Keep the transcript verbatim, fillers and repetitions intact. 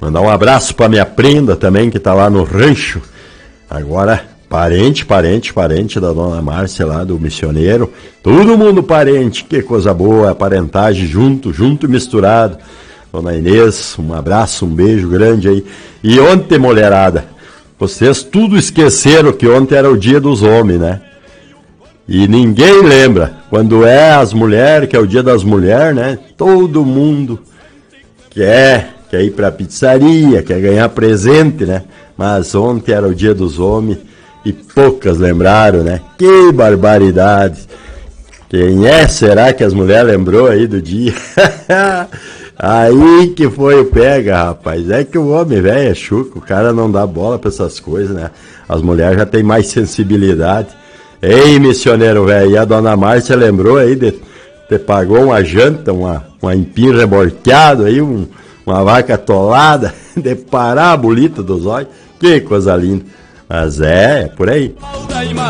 Mandar um abraço pra minha prenda também, que tá lá no rancho. Agora, parente, parente, parente da dona Márcia lá, do missioneiro. Todo mundo parente, que coisa boa, parentagem junto, junto e misturado. Dona Inês, um abraço, um beijo grande aí. E ontem, mulherada, vocês tudo esqueceram que ontem era o dia dos homens, né? E ninguém lembra. Quando é as mulheres, que é o dia das mulheres, né? Todo mundo quer, quer ir pra pizzaria, quer ganhar presente, né? Mas ontem era o dia dos homens e poucas lembraram, né? Que barbaridade! Quem é, será que as mulheres lembrou aí do dia? Aí que foi o pega, rapaz. É que o homem, velho, é chuco, o cara não dá bola pra essas coisas, né? As mulheres já têm mais sensibilidade. Ei, missioneiro, velho, e a dona Márcia lembrou aí de... Te pagou uma janta, uma, uma empim remorqueado aí, um, uma vaca atolada, de parar a bolita dos olhos. Que coisa linda. Mas é, é por aí.